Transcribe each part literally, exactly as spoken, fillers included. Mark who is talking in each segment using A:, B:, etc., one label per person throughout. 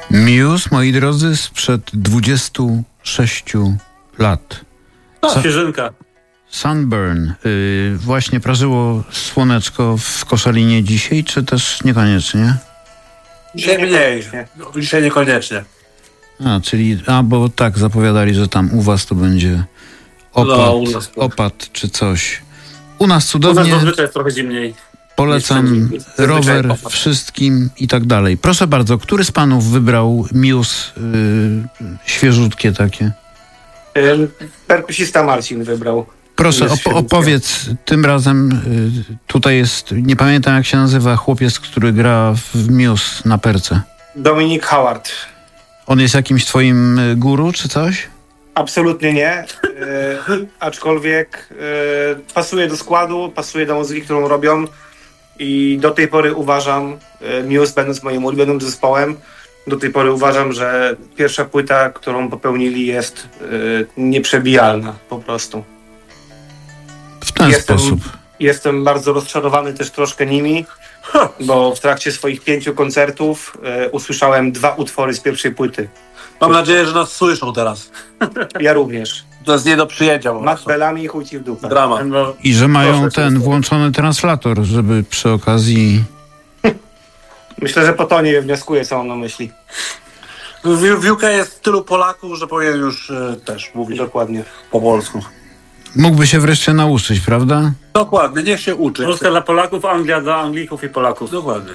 A: Muse, moi drodzy, sprzed dwudziestu sześciu lat.
B: No,
A: Sa-
B: świeżynka.
A: Sunburn. Yy, właśnie prażyło słoneczko w Koszalinie dzisiaj, czy też niekoniecznie?
C: Dzisiaj mniej. No, dzisiaj niekoniecznie.
A: A, czyli, a bo tak zapowiadali, że tam u was to będzie opad,
C: No, u nas-
A: opad czy coś. U nas
B: U nas
A: cudownie,
B: zazwyczaj jest trochę zimniej.
A: polecam
B: jest wszędzie.
A: rower
C: Zazwyczaj opad.
A: wszystkim i tak dalej. Proszę bardzo, który z panów wybrał Muse yy, świeżutkie takie?
D: Ym, Perkusista Marcin wybrał.
A: Proszę,
D: Jest
A: op-
D: świetnie.
A: opowiedz tym razem, y, tutaj jest, nie pamiętam jak się nazywa chłopiec, który gra w Muse na perce.
D: Dominic Howard.
A: On jest jakimś twoim y, guru czy coś?
D: Absolutnie nie, yy, aczkolwiek yy, pasuje do składu, pasuje do muzyki, którą robią i do tej pory uważam, yy, Muse będąc moim ulubionym zespołem, do tej pory uważam, że pierwsza płyta, którą popełnili jest yy, nieprzebijalna po prostu.
A: W ten
D: Jestem-
A: sposób.
D: Jestem bardzo rozczarowany też troszkę nimi, bo w trakcie swoich pięciu koncertów yy, usłyszałem dwa utwory z pierwszej płyty.
C: Mam nadzieję, że nas słyszą teraz.
D: Ja również.
C: To jest nie do przyjęcia po
D: Mac
C: prostu.
D: Bellamy i chuj ci w dupę.
C: Drama.
B: No,
A: I że mają
B: Proszę,
A: ten
B: proszę.
A: włączony translator, żeby przy okazji...
D: Myślę, że po tonie wnioskuje, co on na myśli.
C: W, w U K jest tylu Polaków, że powinien już e, też mówić
D: Dokładnie.
C: po polsku.
A: Mógłby się wreszcie nauczyć, prawda?
C: Dokładnie, niech się uczy.
B: Polska dla Polaków, Anglia dla Anglików i Polaków.
C: Dokładnie.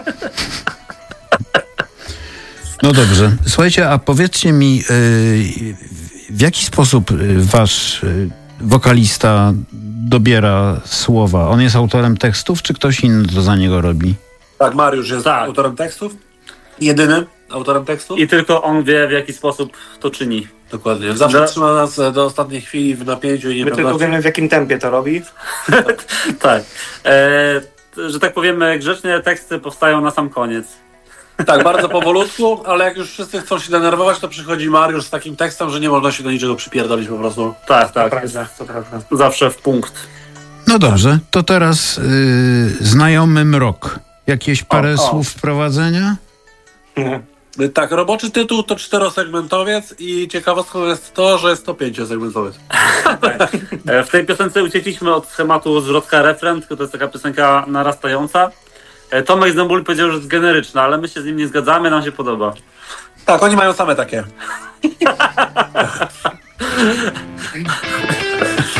A: No dobrze. Słuchajcie, a powiedzcie mi, yy, w jaki sposób yy, wasz yy, wokalista dobiera słowa? On jest autorem tekstów, czy ktoś inny to za niego robi?
C: Tak, Mariusz jest
B: Tak.
C: autorem tekstów. Jedynym autorem tekstów.
B: I tylko on wie, w jaki sposób to czyni.
C: Dokładnie. Zawsze
B: No.
C: trzyma nas e, do ostatniej chwili w napięciu i
D: My tylko
C: niepewności.
D: wiemy, w jakim tempie to robi.
B: Tak. E, że tak powiemy, grzecznie teksty powstają na sam koniec.
C: Tak, bardzo powolutku, ale jak już wszyscy chcą się denerwować, to przychodzi Mariusz z takim tekstem, że nie można się do niczego przypierdolić po prostu.
B: Tak,
D: To
B: tak.
D: prawda, to prawda.
B: Zawsze w punkt.
A: No dobrze, to teraz yy, znajomy mrok. Jakieś parę
B: O, o.
A: słów wprowadzenia?
C: Tak, roboczy tytuł to czterosegmentowiec i ciekawostką jest to, że jest to pięciosegmentowiec.
B: E, w tej piosence uciekliśmy od schematu zwrotka refren, tylko to jest taka piosenka narastająca. E, Tomek z Dąbuli powiedział, że jest generyczna, ale my się z nim nie zgadzamy, nam się podoba.
C: Tak, oni mają same takie.